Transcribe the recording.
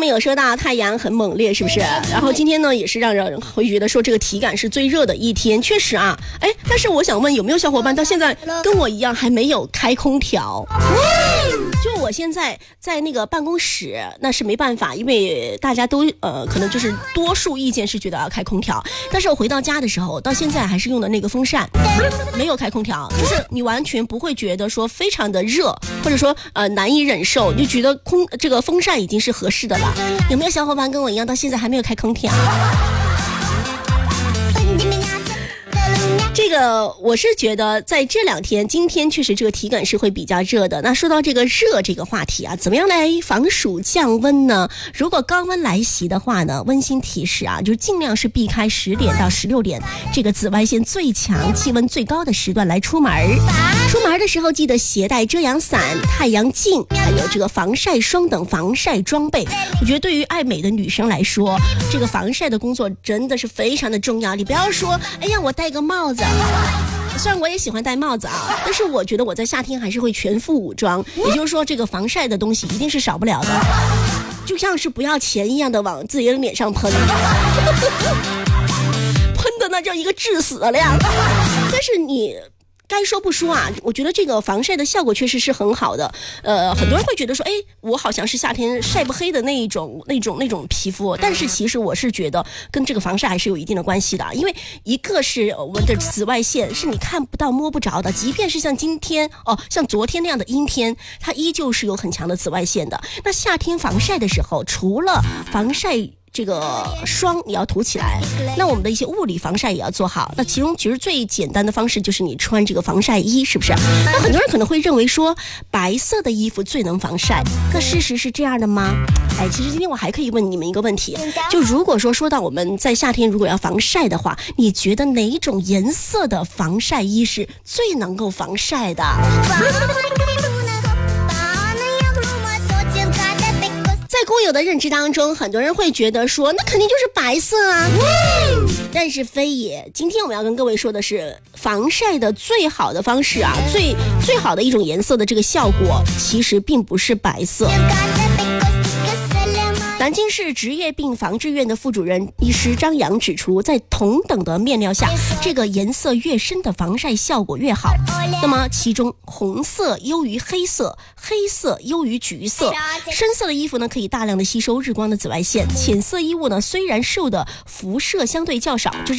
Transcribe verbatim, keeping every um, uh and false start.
有说到太阳很猛烈，是不是？然后今天呢，也是让人会觉得说这个体感是最热的一天，确实啊。哎，但是我想问，有没有小伙伴到现在跟我一样还没有开空调？就我现在在那个办公室，那是没办法，因为大家都呃，可能就是多数意见是觉得要开空调。但是我回到家的时候，到现在还是用的那个风扇，没有开空调，就是你完全不会觉得说非常的热，或者说呃难以忍受，你就觉得空这个风扇已经是合适的了。有没有小伙伴跟我一样到现在还没有开空调？这个我是觉得在这两天，今天确实这个体感是会比较热的。那说到这个热这个话题啊，怎么样来防暑降温呢？如果高温来袭的话呢，温馨提示啊，就尽量是避开十点到十六点这个紫外线最强、气温最高的时段来出门。出门的时候记得携带遮阳伞、太阳镜，还有这个防晒霜等防晒装备。我觉得对于爱美的女生来说，这个防晒的工作真的是非常的重要。你不要说，哎呀，我戴个帽子。虽然我也喜欢戴帽子啊，但是我觉得我在夏天还是会全副武装，也就是说这个防晒的东西一定是少不了的，就像是不要钱一样的往自己的脸上喷喷的那叫一个致死量。但是你该说不说啊，我觉得这个防晒的效果确实是很好的。呃，很多人会觉得说，哎，我好像是夏天晒不黑的那一种、那种、那种皮肤，但是其实我是觉得跟这个防晒还是有一定的关系的。因为一个是我们的紫外线是你看不到、摸不着的，即便是像今天哦，像昨天那样的阴天，它依旧是有很强的紫外线的。那夏天防晒的时候，除了防晒这个霜你要涂起来，那我们的一些物理防晒也要做好。那其中其实最简单的方式就是你穿这个防晒衣，是不是？那很多人可能会认为说白色的衣服最能防晒，那事实是这样的吗？哎，其实今天我还可以问你们一个问题，就如果说说到我们在夏天如果要防晒的话，你觉得哪一种颜色的防晒衣是最能够防晒的？在固有的认知当中，很多人会觉得说那肯定就是白色啊，但是非也。今天我们要跟各位说的是，防晒的最好的方式啊，最最好的一种颜色的这个效果其实并不是白色。南京市职业病防治院的副主任医师张扬指出，在同等的面料下，这个颜色越深的防晒效果越好。那么其中红色优于黑色，黑色优于橘色。深色的衣服呢，可以大量的吸收日光的紫外线，浅色衣物呢虽然受的辐射相对较少，就是